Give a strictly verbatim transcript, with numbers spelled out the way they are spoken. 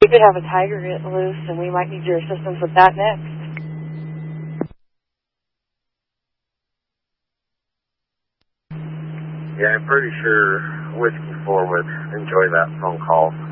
We could have a tiger get loose, and we might need your assistance with that next. Yeah, I'm pretty sure Whiskey four would enjoy that phone call.